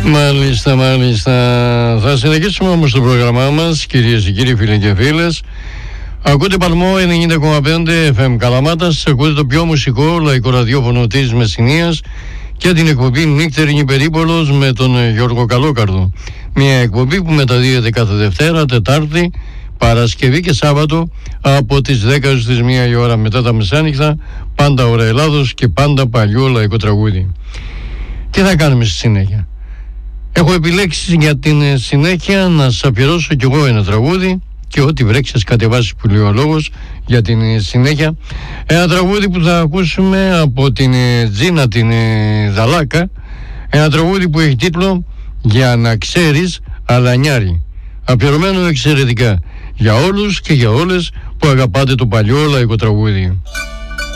Μάλιστα. Θα συνεχίσουμε όμως το πρόγραμμά μας, κυρίες και κύριοι, φίλοι και φίλες. Ακούτε Παλμό 90,5 FM Καλαμάτας. Ακούτε το πιο μουσικό λαϊκό ραδιόφωνο της Μεσσηνίας και την εκπομπή Νύχτερινη Περίπολος με τον Γιώργο Καλόκαρδο. Μια εκπομπή που μεταδίδεται κάθε Δευτέρα, Τετάρτη, Παρασκευή και Σάββατο από τις 10 στις 1 η ώρα μετά τα μεσάνυχτα, πάντα ώρα Ελλάδος και πάντα παλιό λαϊκό τραγούδι. Τι θα κάνουμε στη συνέχεια? Έχω επιλέξει για την συνέχεια να σας αφιερώσω κι εγώ ένα τραγούδι και ό,τι βρέξει σας κατεβάσει που λέει ο λόγος για την συνέχεια. Ένα τραγούδι που θα ακούσουμε από την Τζίνα την Δαλάκα, ένα τραγούδι που έχει τίτλο «Για να ξέρεις Αλανιάρη», αφιερωμένο εξαιρετικά για όλους και για όλες που αγαπάτε το παλιό λαϊκό τραγούδι.